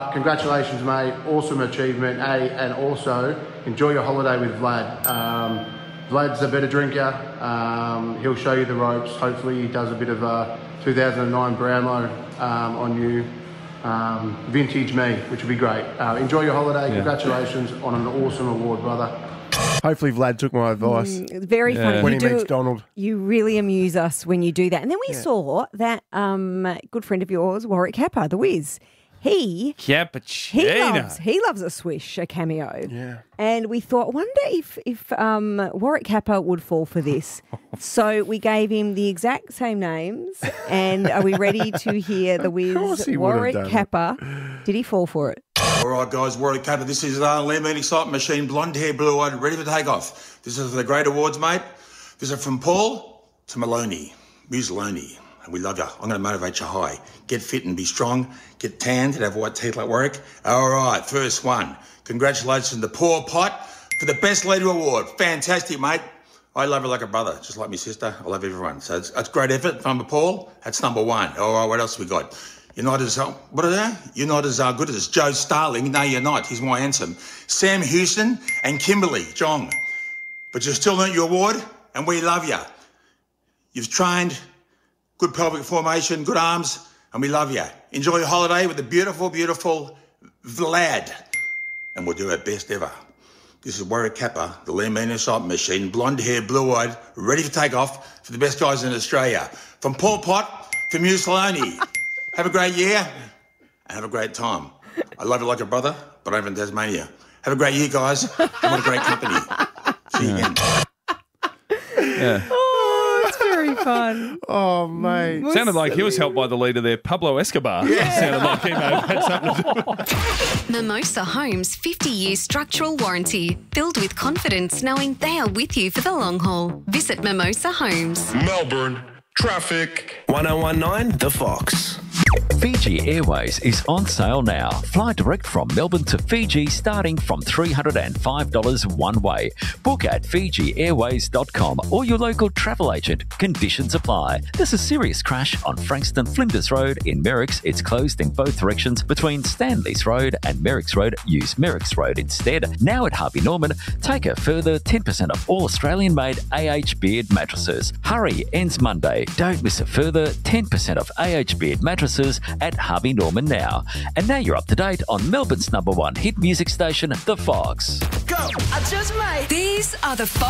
Congratulations, mate. Awesome achievement, and also enjoy your holiday with Vlad. Vlad's a better drinker. He'll show you the ropes. Hopefully he does a bit of 2009 Brownlow on you. Vintage me, which would be great. Enjoy your holiday. Yeah. Congratulations on an awesome award, brother. Hopefully Vlad took my advice. Very funny. When he meets Donald. You really amuse us when you do that. And then we saw that good friend of yours, Warwick Capper, the Wiz. He loves a swish, a cameo. Yeah. And we thought, wonder if Warwick Capper would fall for this. So we gave him the exact same names. And are we ready to hear the Wiz, Warwick Capper? Did he fall for it? All right, guys, Warwick Capper. This is Lemon Excitement Machine, blonde hair, blue eyed, ready for takeoff. This is for the great awards, mate. This is from Paul to Maloney, Musoloni. We love you. I'm going to motivate you high. Get fit and be strong. Get tanned and have white teeth like Warwick. All right, first one. Congratulations to Paul Pot for the Best Leader Award. Fantastic, mate. I love her like a brother, just like my sister. I love everyone. So it's great effort from Paul. That's number one. All right, what else we got? You're not as what are they? You're not as good as Joe Starling. No, you're not. He's more handsome. Sam Houston and Kimberly Jong. But you still earned your award, and we love you. You've trained, good pelvic formation, good arms, and we love you. Enjoy your holiday with the beautiful, beautiful Vlad, and we'll do our best ever. This is Warwick Capper, the Lemon Excitement Machine, blonde hair, blue-eyed, ready for takeoff for the best guys in Australia. From Paul Pot to Musoloni. Have a great year and have a great time. I love you like a brother, but over in Tasmania. Have a great year, guys. And what a great company. See you again. Yeah. Oh, it's very fun. Oh, mate. Sounded like he was helped by the leader there, Pablo Escobar. Yeah. Sounded like he may have had something to do. Mimosa Homes 50-year structural warranty. Filled with confidence knowing they are with you for the long haul. Visit Mimosa Homes. Melbourne. Traffic. 1019 The Fox. Fiji Airways is on sale now. Fly direct from Melbourne to Fiji starting from $305 one way. Book at FijiAirways.com or your local travel agent. Conditions apply. There's a serious crash on Frankston Flinders Road in Merricks. It's closed in both directions between Stanleys Road and Merricks Road. Use Merricks Road instead. Now at Harvey Norman, take a further 10% off all Australian-made AH Beard mattresses. Hurry, ends Monday. Don't miss a further 10% off AH Beard mattresses at Harvey Norman now. And now you're up to date on Melbourne's #1 hit music station, The Fox. Go! I just might. These are the Fox